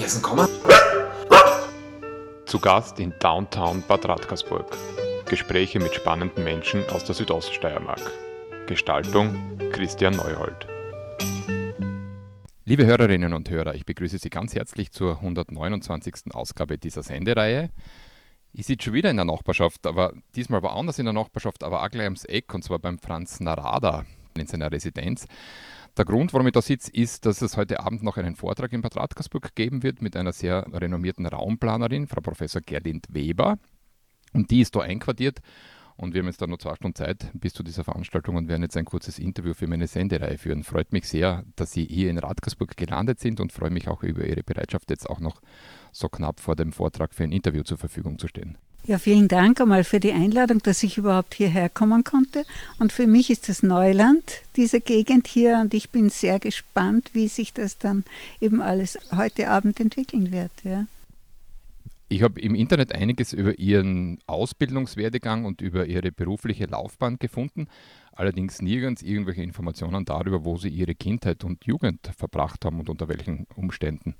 Mittagessen kommen? Zu Gast in Downtown Bad Radkersburg. Gespräche mit spannenden Menschen aus der Südoststeiermark. Gestaltung Christian Neuhold. Liebe Hörerinnen und Hörer, ich begrüße Sie ganz herzlich zur 129. Ausgabe dieser Sendereihe. Ich sitze schon wieder in der Nachbarschaft, aber diesmal woanders in der Nachbarschaft, aber auch gleich ums Eck, und zwar beim Franz Narada in seiner Residenz. Der Grund, warum ich da sitze, ist, dass es heute Abend noch einen Vortrag in Bad Radkersburg geben wird mit einer sehr renommierten Raumplanerin, Frau Professor Gerlind Weber. Und die ist da einquartiert. Und wir haben jetzt da noch 2 Stunden Zeit bis zu dieser Veranstaltung und werden jetzt ein kurzes Interview für meine Sendereihe führen. Freut mich sehr, dass Sie hier in Radkersburg gelandet sind und freue mich auch über Ihre Bereitschaft, jetzt auch noch so knapp vor dem Vortrag für ein Interview zur Verfügung zu stehen. Ja, vielen Dank einmal für die Einladung, dass ich überhaupt hierher kommen konnte. Und für mich ist das Neuland, diese Gegend hier. Und ich bin sehr gespannt, wie sich das dann eben alles heute Abend entwickeln wird. Ja. Ich habe im Internet einiges über Ihren Ausbildungswerdegang und über Ihre berufliche Laufbahn gefunden. Allerdings nirgends irgendwelche Informationen darüber, wo Sie Ihre Kindheit und Jugend verbracht haben und unter welchen Umständen.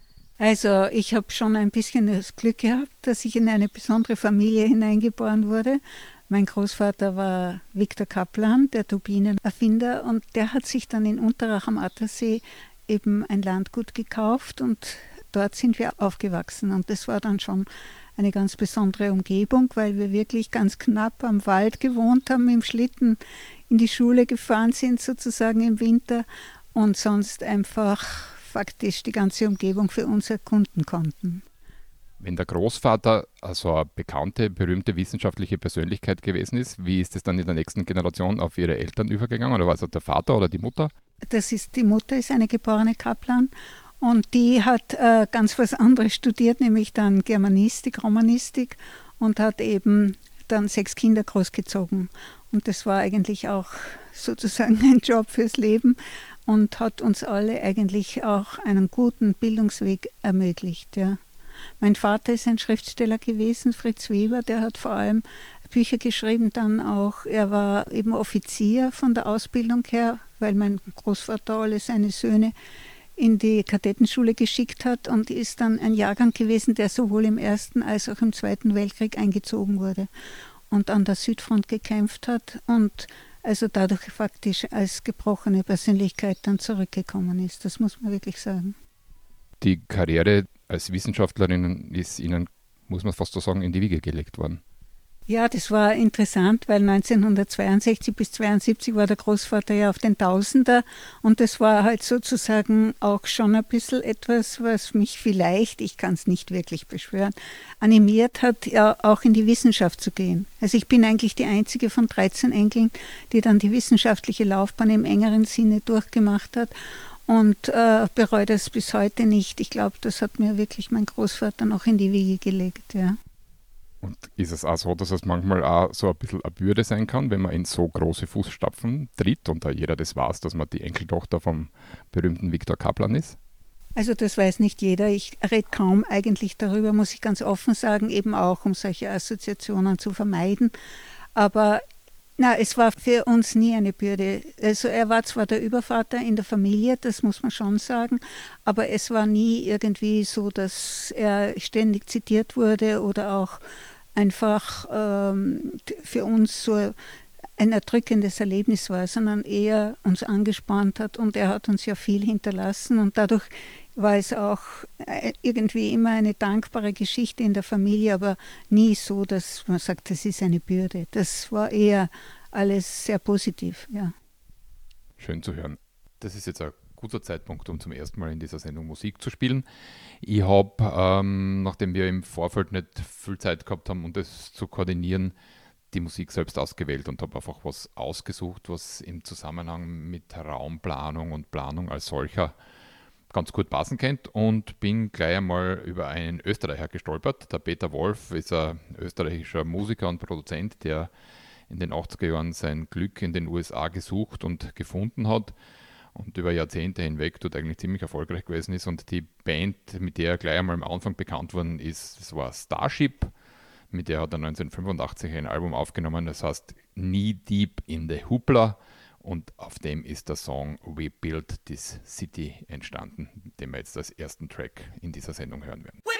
Also ich habe schon ein bisschen das Glück gehabt, dass ich in eine besondere Familie hineingeboren wurde. Mein Großvater war Viktor Kaplan, der Turbinenerfinder, und der hat sich dann in Unterach am Attersee eben ein Landgut gekauft und dort sind wir aufgewachsen. Und das war dann schon eine ganz besondere Umgebung, weil wir wirklich ganz knapp am Wald gewohnt haben, im Schlitten in die Schule gefahren sind, sozusagen im Winter, und sonst einfach faktisch die ganze Umgebung für uns erkunden konnten. Wenn der Großvater also eine bekannte, berühmte wissenschaftliche Persönlichkeit gewesen ist, wie ist es dann in der nächsten Generation auf Ihre Eltern übergegangen? Oder war es der Vater oder die Mutter? Die Mutter ist eine geborene Kaplan und die hat ganz was anderes studiert, nämlich dann Germanistik, Romanistik, und hat eben dann 6 Kinder großgezogen. Und das war eigentlich auch sozusagen ein Job fürs Leben und hat uns alle eigentlich auch einen guten Bildungsweg ermöglicht. Ja. Mein Vater ist ein Schriftsteller gewesen, Fritz Weber, der hat vor allem Bücher geschrieben, dann auch, er war eben Offizier von der Ausbildung her, weil mein Großvater alle seine Söhne in die Kadettenschule geschickt hat, und ist dann ein Jahrgang gewesen, der sowohl im Ersten als auch im Zweiten Weltkrieg eingezogen wurde und an der Südfront gekämpft hat und also dadurch faktisch als gebrochene Persönlichkeit dann zurückgekommen ist. Das muss man wirklich sagen. Die Karriere als Wissenschaftlerin ist Ihnen, muss man fast so sagen, in die Wiege gelegt worden. Ja, das war interessant, weil 1962 bis 1972 war der Großvater ja auf den Tausender, und das war halt sozusagen auch schon ein bisschen etwas, was mich vielleicht, ich kann es nicht wirklich beschwören, animiert hat, ja auch in die Wissenschaft zu gehen. Also ich bin eigentlich die einzige von 13 Enkeln, die dann die wissenschaftliche Laufbahn im engeren Sinne durchgemacht hat, und bereue das bis heute nicht. Ich glaube, das hat mir wirklich mein Großvater noch in die Wiege gelegt, ja. Und ist es auch so, dass es manchmal auch so ein bisschen eine Bürde sein kann, wenn man in so große Fußstapfen tritt und da jeder das weiß, dass man die Enkeltochter vom berühmten Viktor Kaplan ist? Also das weiß nicht jeder. Ich rede kaum eigentlich darüber, muss ich ganz offen sagen, eben auch, um solche Assoziationen zu vermeiden. Aber es war für uns nie eine Bürde. Also er war zwar der Übervater in der Familie, das muss man schon sagen, aber es war nie irgendwie so, dass er ständig zitiert wurde oder auch einfach für uns so ein erdrückendes Erlebnis war, sondern eher uns angespannt hat, und er hat uns ja viel hinterlassen, und dadurch war es auch irgendwie immer eine dankbare Geschichte in der Familie, aber nie so, dass man sagt, das ist eine Bürde. Das war eher alles sehr positiv, ja. Schön zu hören. Das ist jetzt ein guter Zeitpunkt, um zum ersten Mal in dieser Sendung Musik zu spielen. Ich habe, nachdem wir im Vorfeld nicht viel Zeit gehabt haben, um das zu koordinieren, die Musik selbst ausgewählt und habe einfach was ausgesucht, was im Zusammenhang mit Raumplanung und Planung als solcher ganz gut passen kennt, und bin gleich einmal über einen Österreicher gestolpert. Der Peter Wolf ist ein österreichischer Musiker und Produzent, der in den 80er Jahren sein Glück in den USA gesucht und gefunden hat und über Jahrzehnte hinweg dort eigentlich ziemlich erfolgreich gewesen ist. Und die Band, mit der er gleich einmal am Anfang bekannt worden ist, das war Starship. Mit der hat er 1985 ein Album aufgenommen, das heißt Knee Deep in the Hoopla. Und auf dem ist der Song We Built This City entstanden, den wir jetzt als ersten Track in dieser Sendung hören werden.